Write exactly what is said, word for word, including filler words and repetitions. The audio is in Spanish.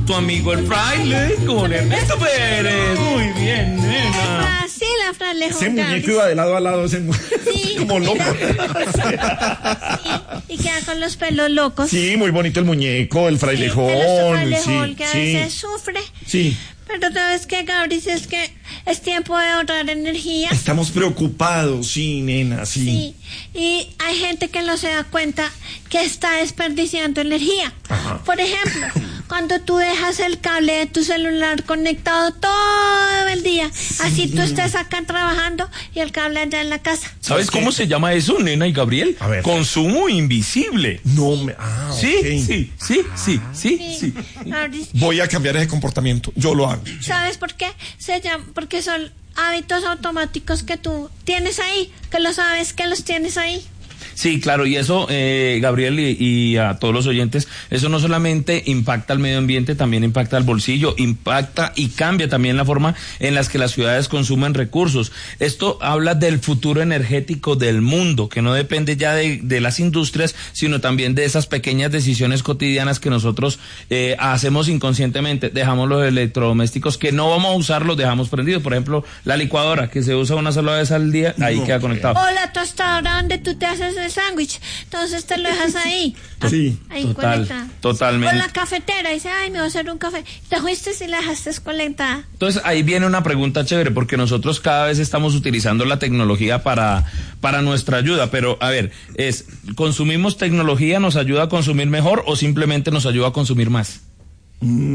tu amigo el fraile con Ernesto Pérez. Muy bien, nena. Así la fraile. Ese muñeco iba de lado a lado, ese muñeco. Sí. Como loco. Sí, y queda con los pelos locos. Sí, muy bonito el muñeco, el frailejón. Sí, el frailejón sí, que a sí. veces sufre. Sí. Pero ¿sabes qué, Gabri? Si es que es tiempo de ahorrar energía. Estamos preocupados, sí, nena, sí. Sí, y hay gente que no se da cuenta que está desperdiciando energía. Ajá. Por ejemplo, cuando tú dejas el cable de tu celular conectado todo el día, sí. Así tú estés acá trabajando y el cable allá en la casa. ¿Sabes cómo se llama eso, nena y Gabriel? A ver. Consumo invisible. No me... Ah, Sí, okay. sí, sí, sí, sí, sí. Gabri, Voy a cambiar ese comportamiento, yo lo hago. ¿sabes por qué? Se llama, porque son hábitos automáticos que tú tienes ahí, que lo sabes que los tienes ahí. Sí, claro, y eso, eh, Gabriel, y, y a todos los oyentes, eso no solamente impacta al medio ambiente, también impacta al bolsillo, impacta y cambia también la forma en las que las ciudades consumen recursos. Esto habla del futuro energético del mundo, que no depende ya de, de las industrias, sino también de esas pequeñas decisiones cotidianas que nosotros eh, hacemos inconscientemente. Dejamos los electrodomésticos que no vamos a usar, los dejamos prendidos. Por ejemplo, la licuadora, que se usa una sola vez al día, ahí No, queda conectado. O la tostadora donde tú te haces el sándwich, entonces te lo dejas ahí. Sí. Ahí Total, conectada. totalmente. O la cafetera, dice, ay, me voy a hacer un café. Te fuiste y la dejaste conectada. Entonces ahí viene una pregunta chévere, porque nosotros cada vez estamos utilizando la tecnología para, para nuestra ayuda, pero a ver, es, ¿consumimos tecnología, nos ayuda a consumir mejor o simplemente nos ayuda a consumir más? Mm.